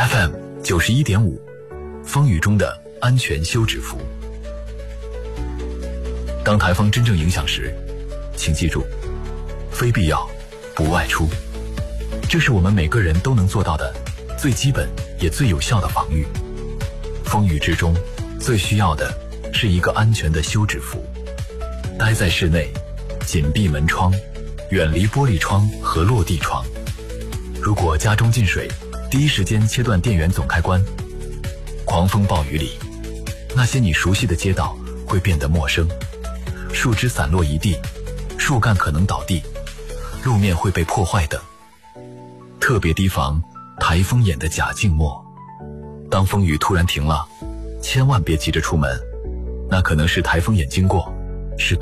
FM 91.5，风雨中的安全休止符。当台风真正影响时，请记住，非必要不外出。这是我们每个人都能做到的最基本也最有效的防御。风雨之中，最需要的是一个安全的休止符。待在室内，紧闭门窗，远离玻璃窗和落地窗。如果家中进水，第一时间切断电源总开关。狂风暴雨里，那些你熟悉的街道会变得陌生，树枝散落一地，树干可能倒地，路面会被破坏等。特别提防台风眼的假静默。当风雨突然停了，千万别急着出门，那可能是台风眼经过。